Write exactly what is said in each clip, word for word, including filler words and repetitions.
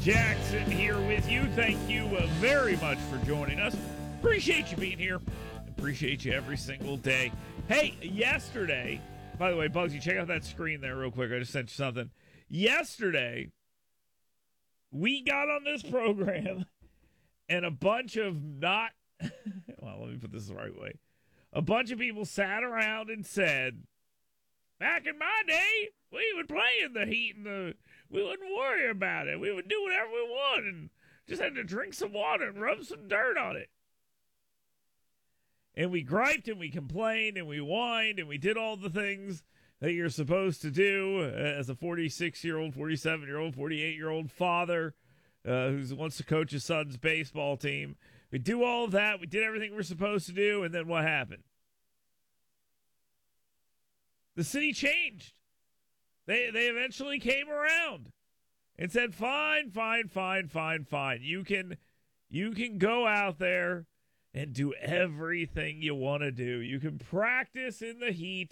Jackson here with you. Thank you uh, very much for joining us. Appreciate you being here. Appreciate you every single day. Hey, yesterday, by the way, Bugsy, check out that screen there real quick. I just sent you something. Yesterday, we got on this program and a bunch of not, well, let me put this the right way. A bunch of people sat around and said, back in my day, we would play in the heat and the, we wouldn't worry about it. We would do whatever we wanted and just had to drink some water and rub some dirt on it. And we griped and we complained and we whined and we did all the things that you're supposed to do as a forty-six-year-old, forty-seven-year-old, forty-eight-year-old father uh, who wants to coach his son's baseball team. We do all of that. We did everything we're supposed to do. And then what happened? The city changed. They they eventually came around and said, fine, fine, fine, fine, fine. You can you can go out there and do everything you want to do. You can practice in the heat.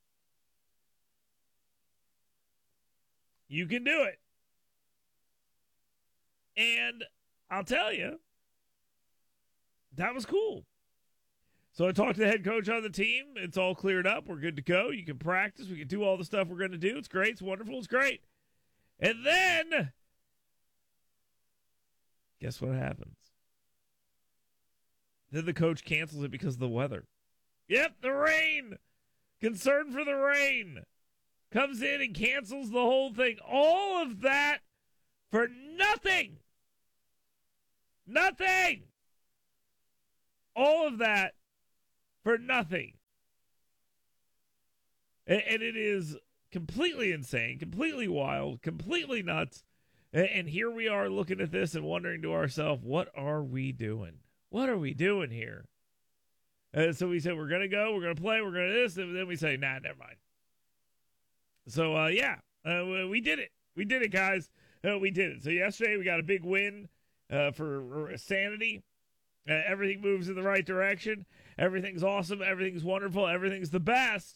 You can do it. And I'll tell you, that was cool. So I talked to the head coach on the team. It's all cleared up. We're good to go. You can practice. We can do all the stuff we're going to do. It's great. It's wonderful. It's great. And then, guess what happens? Then the coach cancels it because of the weather. Yep, the rain. Concern for the rain. Comes in and cancels the whole thing. All of that for nothing. Nothing. All of that for nothing. And, and it is completely insane, completely wild, completely nuts. And, and here we are looking at this and wondering to ourselves, what are we doing? What are we doing here? And so we said, we're going to go, we're going to play, we're going to this, and then we say, nah, never mind. So, uh, yeah, uh, we did it. We did it, guys. Uh, we did it. So yesterday we got a big win uh, for sanity. Uh, everything moves in the right direction. Everything's awesome. Everything's wonderful. Everything's the best.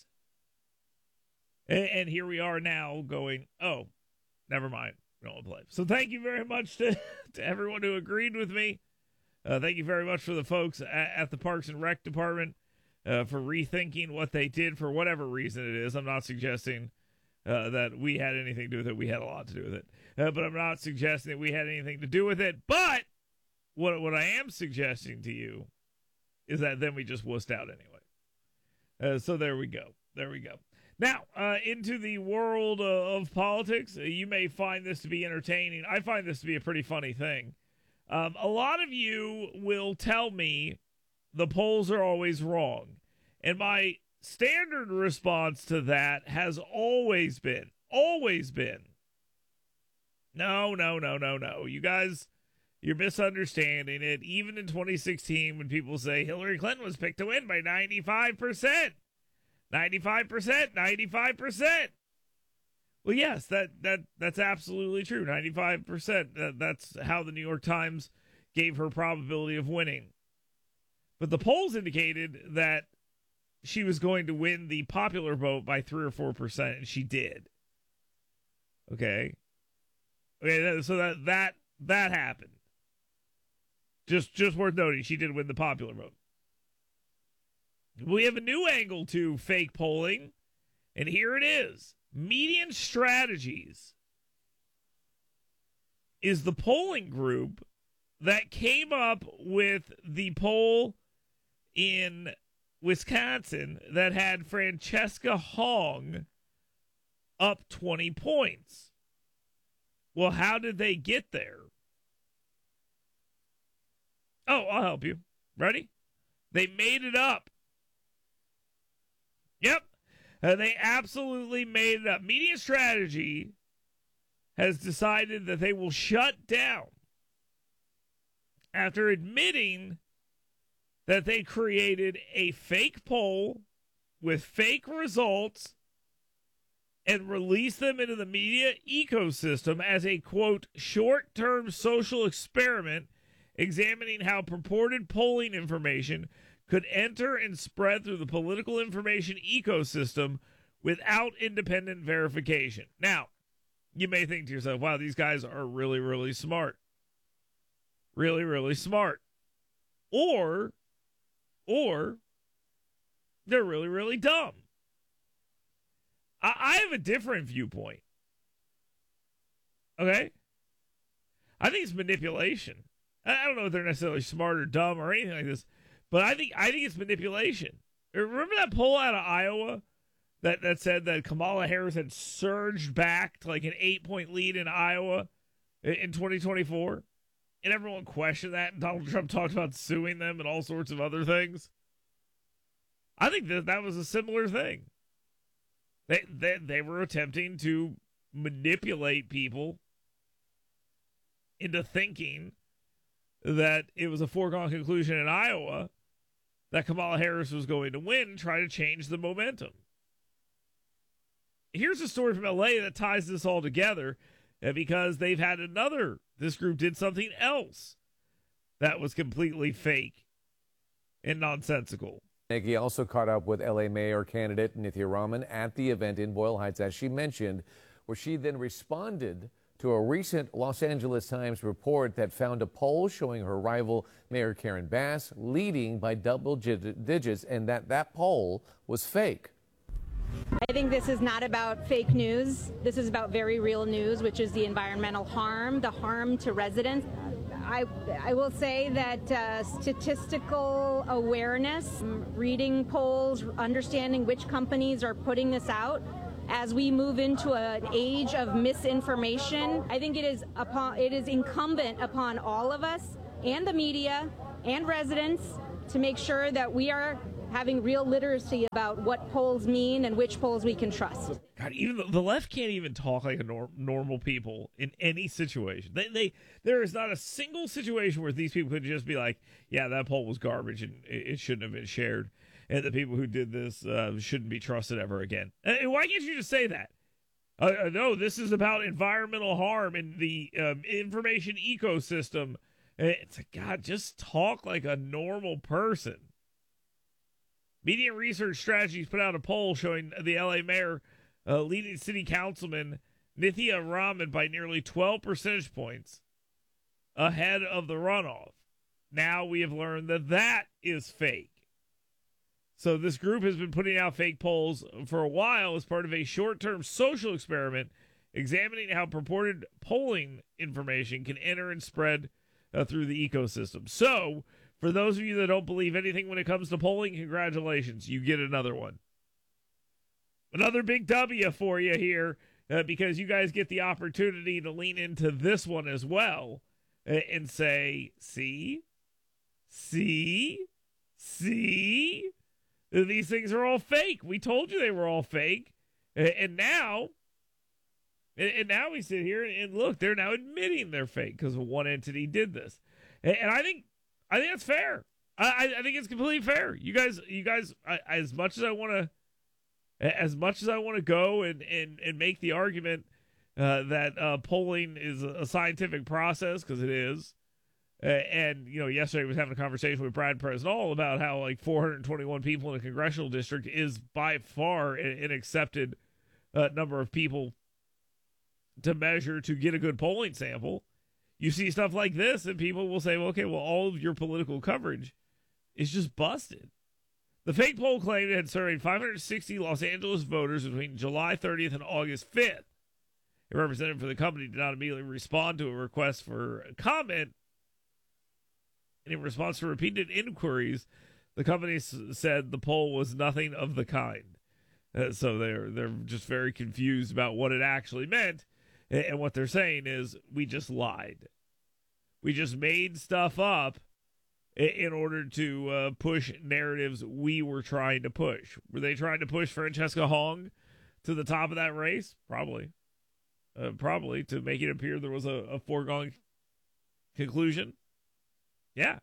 And, and here we are now going, oh, never mind. We don't want to play. So thank you very much to, to everyone who agreed with me. Uh, thank you very much for the folks at, at the Parks and Rec Department uh, for rethinking what they did for whatever reason it is. I'm not suggesting uh, that we had anything to do with it. We had a lot to do with it. Uh, but I'm not suggesting that we had anything to do with it. But what, what I am suggesting to you is that then we just wussed out anyway. Uh, so there we go. There we go. Now, uh, into the world uh, of politics, uh, you may find this to be entertaining. I find this to be a pretty funny thing. Um, a lot of you will tell me the polls are always wrong. And my standard response to that has always been, always been, no, no, no, no, no. You guys, you're misunderstanding it. Even in twenty sixteen, when people say Hillary Clinton was picked to win by ninety-five percent, ninety-five percent, ninety-five percent. Well, yes, that, that that's absolutely true. ninety-five percent. That, that's how the New York Times gave her probability of winning. But the polls indicated that she was going to win the popular vote by three or four percent, and she did. Okay. Okay, so that that that happened. Just just worth noting, she did win the popular vote. We have a new angle to fake polling, and here it is. Median Strategies is the polling group that came up with the poll in Wisconsin that had Francesca Hong up twenty points. Well, how did they get there? Oh, I'll help you. Ready? They made it up. Yep. Uh, they absolutely made it up. Media Strategy has decided that they will shut down after admitting that they created a fake poll with fake results and released them into the media ecosystem as a, quote, short-term social experiment examining how purported polling information could enter and spread through the political information ecosystem without independent verification. Now, you may think to yourself, wow, these guys are really, really smart. Really, really smart. Or, or they're really, really dumb. I, I have a different viewpoint. Okay? I think it's manipulation. I, I don't know if they're necessarily smart or dumb or anything like this, but I think I think it's manipulation. Remember that poll out of Iowa that, that said that Kamala Harris had surged back to like an eight-point lead in Iowa in, in twenty twenty-four? And everyone questioned that, and Donald Trump talked about suing them and all sorts of other things. I think that that was a similar thing. They, they, they were attempting to manipulate people into thinking that it was a foregone conclusion in Iowa that Kamala Harris was going to win and try to change the momentum. Here's a story from L A that ties this all together, because they've had another, this group did something else that was completely fake and nonsensical. Nikki also caught up with L A mayor candidate Nithya Raman at the event in Boyle Heights, as she mentioned, where she then responded to a recent Los Angeles Times report that found a poll showing her rival Mayor Karen Bass leading by double digits, and that that poll was fake. I think this is not about fake news. This is about very real news, which is the environmental harm, the harm to residents. I, I will say that uh, statistical awareness, reading polls, understanding which companies are putting this out, as we move into an age of misinformation, I think it is upon, it is incumbent upon all of us and the media and residents to make sure that we are having real literacy about what polls mean and which polls we can trust. God, even the, the left can't even talk like a nor- normal people in any situation. They, they, there is not a single situation where these people could just be like, yeah, that poll was garbage and it, it shouldn't have been shared, and the people who did this uh, shouldn't be trusted ever again. And why can't you just say that? Uh, no, this is about environmental harm and the um, information ecosystem. It's like, God, just talk like a normal person. Media Research Strategies put out a poll showing the L A mayor uh, leading city councilman Nithya Raman by nearly twelve percentage points ahead of the runoff. Now we have learned that that is fake. So this group has been putting out fake polls for a while as part of a short-term social experiment examining how purported polling information can enter and spread uh, through the ecosystem. So, for those of you that don't believe anything when it comes to polling, congratulations. You get another one. Another big W for you here, uh, because you guys get the opportunity to lean into this one as well uh, and say, see, see, see, these things are all fake. We told you they were all fake. Uh, and now, and, and now we sit here and, and look, they're now admitting they're fake because one entity did this. And, and I think I think that's fair. I, I think it's completely fair. You guys, you guys, I, as much as I want to, as much as I want to go and, and, and make the argument uh, that uh, polling is a scientific process, because it is. Uh, and, you know, yesterday I was having a conversation with Brad Presnall about how like four hundred twenty-one people in a congressional district is by far an, an accepted uh, number of people to measure to get a good polling sample. You see stuff like this, and people will say, well, okay, well, all of your political coverage is just busted. The fake poll claimed it had surveyed five hundred sixty Los Angeles voters between July thirtieth and August fifth. A representative for the company did not immediately respond to a request for comment. And in response to repeated inquiries, the company s- said the poll was nothing of the kind. Uh, so they're they're just very confused about what it actually meant. And what they're saying is, we just lied. We just made stuff up in order to uh, push narratives we were trying to push. Were they trying to push Francesca Hong to the top of that race? Probably. Uh, probably, to make it appear there was a, a foregone conclusion. Yeah.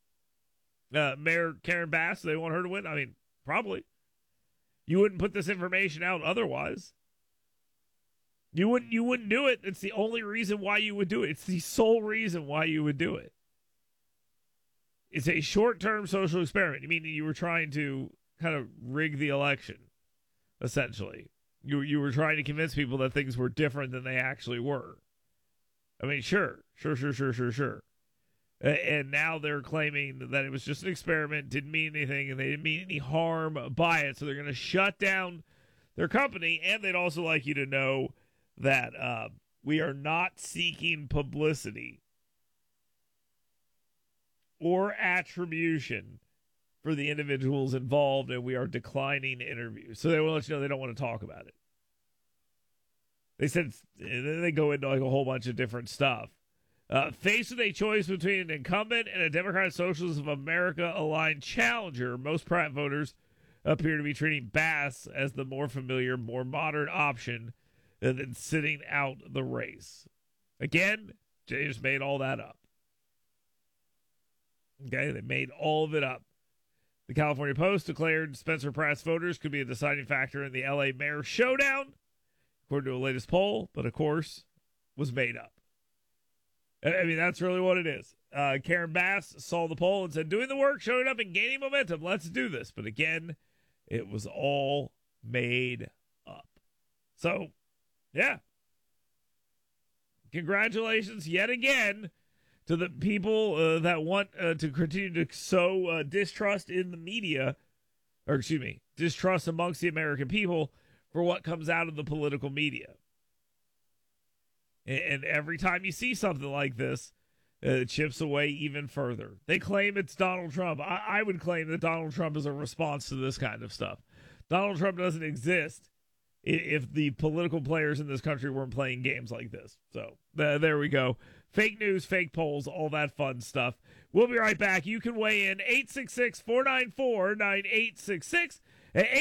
Uh, Mayor Karen Bass, they want her to win? I mean, probably. You wouldn't put this information out otherwise. You wouldn't you wouldn't do it. It's the only reason why you would do it. It's the sole reason why you would do it. It's a short-term social experiment. You mean you were trying to kind of rig the election, essentially. You you were trying to convince people that things were different than they actually were. I mean, sure, sure, sure, sure, sure, sure. Uh, and now they're claiming that it was just an experiment, didn't mean anything, and they didn't mean any harm by it. So they're going to shut down their company. And they'd also like you to know that uh, we are not seeking publicity or attribution for the individuals involved, and we are declining interviews. So they will let you know they don't want to talk about it. They said, and then they go into like a whole bunch of different stuff. Uh, faced with a choice between an incumbent and a Democratic Socialists of America aligned challenger, most Pratt voters appear to be treating Bass as the more familiar, more modern option than sitting out the race. Again, they just made all that up. Okay, they made all of it up. The California Post declared Spencer Pratt's voters could be a deciding factor in the L A mayor showdown, according to a latest poll, but of course, was made up. I mean, that's really what it is. Uh, Karen Bass saw the poll and said, doing the work, showing up, and gaining momentum. Let's do this. But again, it was all made up. So, yeah. Congratulations yet again to the people uh, that want uh, to continue to sow uh, distrust in the media, or excuse me, distrust amongst the American people for what comes out of the political media. And every time you see something like this, uh, it chips away even further. They claim it's Donald Trump. I, I would claim that Donald Trump is a response to this kind of stuff. Donald Trump doesn't exist if the political players in this country weren't playing games like this. So uh, there we go. Fake news, fake polls, all that fun stuff. We'll be right back. You can weigh in eight six six, four nine four, nine eight six six.